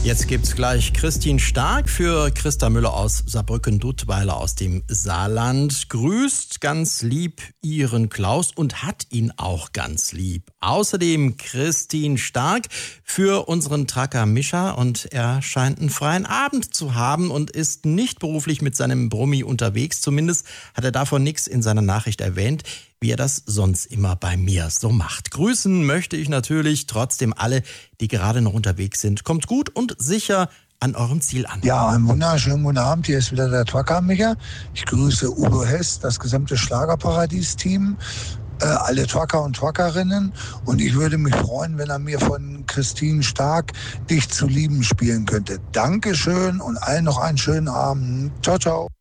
Jetzt gibt's gleich Christine Stark für Christa Müller aus Saarbrücken-Duttweiler aus dem Saarland. Grüßt ganz lieb ihren Klaus und hat ihn auch ganz lieb. Außerdem Christine Stark für unseren Tracker Mischa, und er scheint einen freien Abend zu haben und ist nicht beruflich mit seinem Brummi unterwegs. Zumindest hat er davon nichts in seiner Nachricht erwähnt, wie er das sonst immer bei mir so macht. Grüßen möchte ich natürlich trotzdem alle, die gerade noch unterwegs sind. Kommt gut und sicher an eurem Ziel an. Ja, einen wunderschönen guten Abend. Hier ist wieder der Trucker Micha. Ich grüße Udo Hess, das gesamte Schlagerparadies-Team, alle Trucker und Truckerinnen. Und ich würde mich freuen, wenn er mir von Christine Stark "Dich zu lieben" spielen könnte. Dankeschön und allen noch einen schönen Abend. Ciao, ciao.